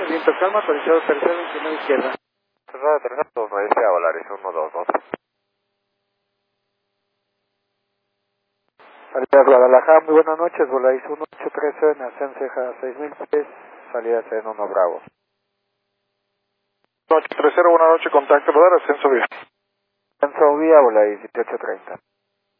Viento calma, autorizado tercero, inclinado izquierda. Cerrado tercero, 2 desea Volaris 122. Salida Guadalajara, muy buenas noches, Volaris 1813 en ascenso a 6000 pies, salida CN1 Bravo. 830, buenas noches, contacto radar, ascenso vía. Ascenso vía, Volaris 1830.